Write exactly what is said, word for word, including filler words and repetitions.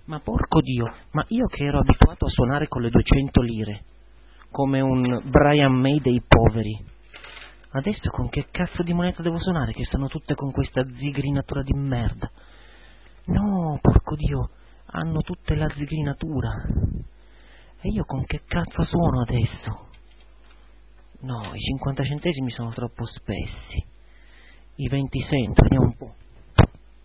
Ma porco Dio, ma io che ero abituato a suonare con le duecento lire, come un Brian May dei poveri, adesso con che cazzo di moneta devo suonare, che stanno tutte con questa zigrinatura di merda? No, porco Dio, hanno tutte la zigrinatura. E io con che cazzo suono adesso? No, i cinquanta centesimi sono troppo spessi. I venti cento, vediamo un po'.